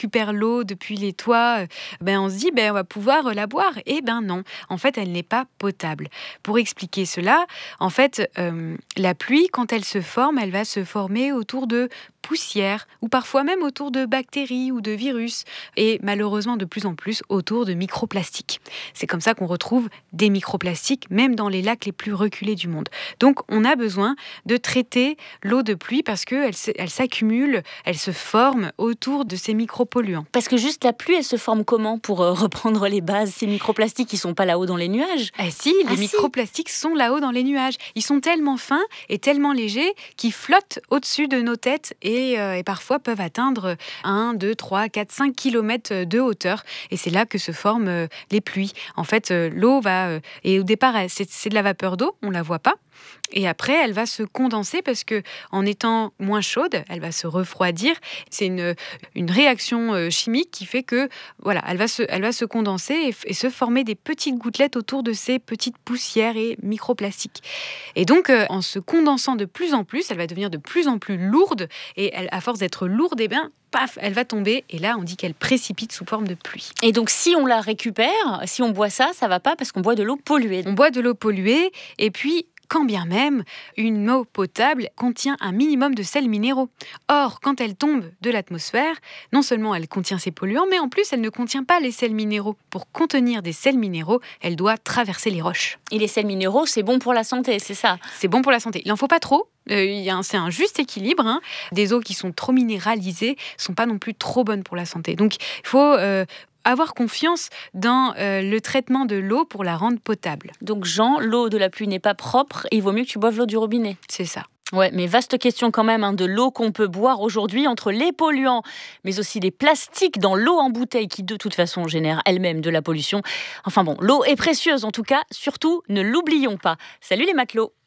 récupère l'eau depuis les toits, on se dit on va pouvoir la boire. Eh ben non, en fait, elle n'est pas potable. Pour expliquer cela, en fait, la pluie, quand elle se forme, elle va se former autour de poussière ou parfois même autour de bactéries ou de virus et malheureusement de plus en plus autour de microplastiques. C'est comme ça qu'on retrouve des microplastiques même dans les lacs les plus reculés du monde. Donc on a besoin de traiter l'eau de pluie parce qu'elle s'accumule, elle se forme autour de ces micropolluants. Parce que juste la pluie, elle se forme comment pour reprendre les bases? Ces microplastiques, ils sont pas là-haut dans les nuages? Les microplastiques sont là-haut dans les nuages. Ils sont tellement fins et tellement légers qu'ils flottent au-dessus de nos têtes et parfois peuvent atteindre 1, 2, 3, 4, 5 kilomètres de hauteur. Et c'est là que se forment les pluies. En fait, l'eau va... et au départ, c'est de la vapeur d'eau, on ne la voit pas. Et après, elle va se condenser parce que, en étant moins chaude, elle va se refroidir. C'est une réaction chimique qui fait que, elle va se condenser et se former des petites gouttelettes autour de ces petites poussières et microplastiques. Et donc, en se condensant de plus en plus, elle va devenir de plus en plus lourde. Et à force d'être lourde, paf, elle va tomber. Et là, on dit qu'elle précipite sous forme de pluie. Et donc, si on la récupère, si on boit ça va pas parce qu'on boit de l'eau polluée. On boit de l'eau polluée et puis... Quand bien même, une eau potable contient un minimum de sels minéraux. Or, quand elle tombe de l'atmosphère, non seulement elle contient ces polluants, mais en plus, elle ne contient pas les sels minéraux. Pour contenir des sels minéraux, elle doit traverser les roches. Et les sels minéraux, c'est bon pour la santé, c'est ça? C'est bon pour la santé. Il n'en faut pas trop. C'est un juste équilibre. Des eaux qui sont trop minéralisées ne sont pas non plus trop bonnes pour la santé. Donc, il faut... avoir confiance dans le traitement de l'eau pour la rendre potable. Donc Jean, l'eau de la pluie n'est pas propre et il vaut mieux que tu boives l'eau du robinet. C'est ça. Ouais, mais vaste question quand même de l'eau qu'on peut boire aujourd'hui, entre les polluants, mais aussi les plastiques dans l'eau en bouteille qui de toute façon génère elle-même de la pollution. Enfin bon, l'eau est précieuse en tout cas, surtout ne l'oublions pas. Salut les matelots.